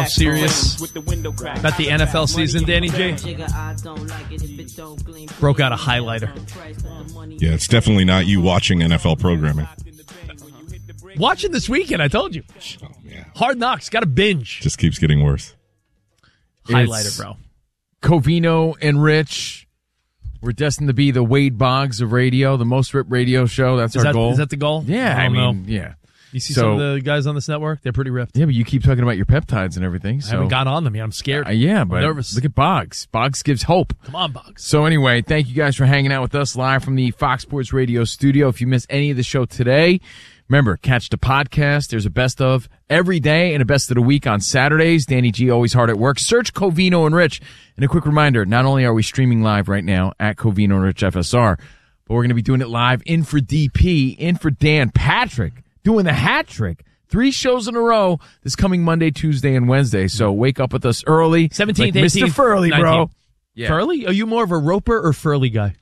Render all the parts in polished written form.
Serious about the NFL season, Danny J? Broke out a highlighter. Yeah, it's definitely not you watching NFL programming. Watch it this weekend, I told you. Oh, yeah. Hard Knocks, got to binge. Just keeps getting worse. Highlighter, bro. Covino and Rich. We're destined to be the Wade Boggs of radio, the most ripped radio show. That's our goal. Is that the goal? Yeah, I mean, yeah. You see some of the guys on this network? They're pretty ripped. Yeah, but you keep talking about your peptides and everything. So. I haven't got on them yet. I'm scared. Yeah, but I'm nervous. Look at Boggs. Boggs gives hope. Come on, Boggs. So anyway, thank you guys for hanging out with us live from the Fox Sports Radio studio. If you missed any of the show today, remember, catch the podcast. There's a best of every day and a best of the week on Saturdays. Danny G, always hard at work. Search Covino and Rich. And a quick reminder, not only are we streaming live right now at Covino and Rich FSR, but we're going to be doing it live in for DP, in for Dan Patrick, doing the hat trick. 3 shows in a row this coming Monday, Tuesday, and Wednesday. So wake up with us early. 17th, like 18th, Mr. Furley, 19th. bro. Yeah. Furley? Are you more of a Roper or Furley guy?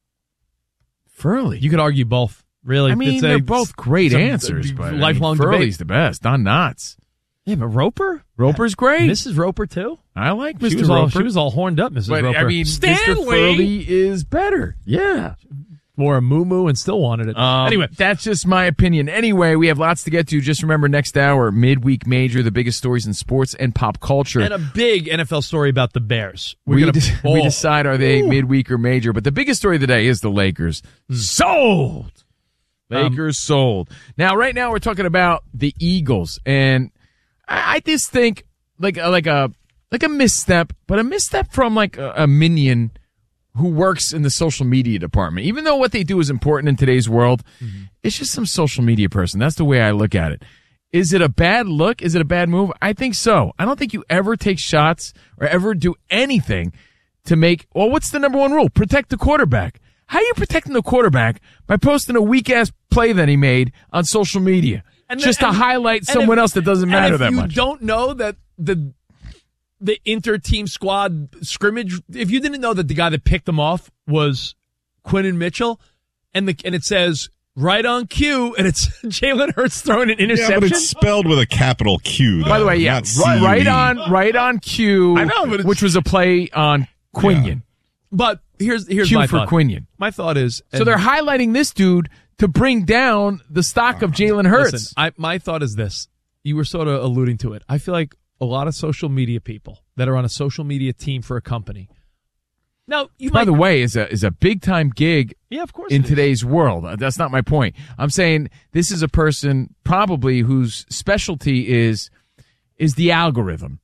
Furley. You could argue both. Really? I mean, they're both great answers, but lifelong Furley's debate. the best. Don Knotts. Yeah, but Roper? Roper's great. Mrs. Roper, too? I like She Mr. was Roper. she was all horned up, Mrs. But, Roper. I mean, Mr. Furley is better. Yeah. Wore a moo-moo and still wanted it. Anyway. That's just my opinion. Anyway, we have lots to get to. Just remember, next hour, Midweek Major, the biggest stories in sports and pop culture. And a big NFL story about the Bears. We decide, are they midweek or major? But the biggest story of the day is the Lakers. Sold! Lakers sold. Now, right now, we're talking about the Eagles. And I just think like a misstep, but a misstep from like a minion who works in the social media department. Even though what they do is important in today's world, it's just some social media person. That's the way I look at it. Is it a bad look? Is it a bad move? I think so. I don't think you ever take shots or ever do anything to make, well, what's the number one rule? Protect the quarterback. How are you protecting the quarterback by posting a weak-ass play that he made on social media just to highlight someone else that doesn't matter that much? If you don't know that the inter-team squad scrimmage, if you didn't know that the guy that picked them off was Quinnen Mitchell, and it says right on cue, and it's Jalen Hurts throwing an interception. Yeah, but it's spelled with a capital Q. By the way, yeah, right on cue. I know, but which was a play on Quinion. Yeah. But here's Q my for thought. Quinion. My thought is, so they're highlighting this dude to bring down the stock of Jalen Hurts. Listen, my thought is this. You were sort of alluding to it. I feel like a lot of social media people that are on a social media team for a company. Now, by the way, is a big time gig. Yeah, of course. In today's world, that's not my point. I'm saying this is a person probably whose specialty is the algorithm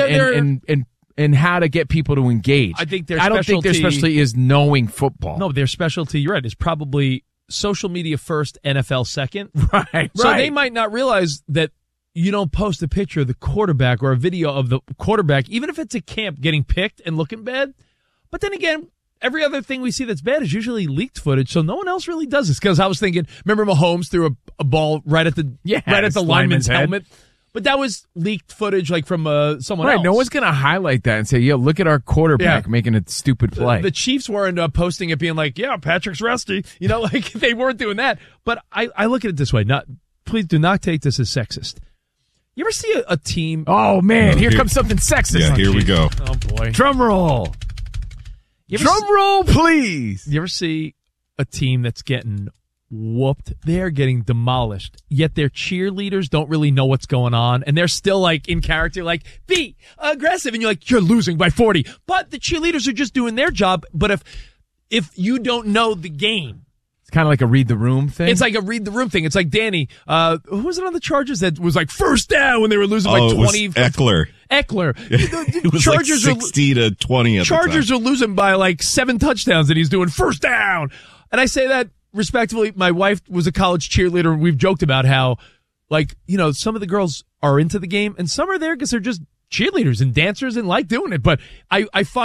and how to get people to engage. I don't think their specialty is knowing football. No, their specialty, you're right, is probably social media first, NFL second. Right. So they might not realize that you don't post a picture of the quarterback or a video of the quarterback, even if it's a camp getting picked and looking bad. But then again, every other thing we see that's bad is usually leaked footage, so no one else really does this. Because I was thinking, remember Mahomes threw a ball right at the lineman's helmet? But that was leaked footage like from someone else. Right, no one's going to highlight that and say, yeah, look at our quarterback making a stupid play. The Chiefs weren't posting it being like, yeah, Patrick's rusty. You know, like they weren't doing that. But I look at it this way. Please do not take this as sexist. You ever see a team? Oh, man, here comes something sexist. Yeah, here we go. Oh, boy. Drum roll. Drum roll, please. You ever see a team that's getting whooped? They're getting demolished, yet their cheerleaders don't really know what's going on, and they're still like in character, like, be aggressive, and you're like, you're losing by 40. But the cheerleaders are just doing their job. But if you don't know the game, it's kind of like a read the room thing. It's like a read the room thing. It's like Danny, who was it on the Chargers that was like first down when they were losing by 20? It was Eckler. It was Chargers like 60 to 20 at the time. Chargers are losing by like 7 touchdowns and he's doing first down. And I say that respectively. My wife was a college cheerleader, and we've joked about how, like, you know, some of the girls are into the game and some are there because they're just cheerleaders and dancers and like doing it. But I find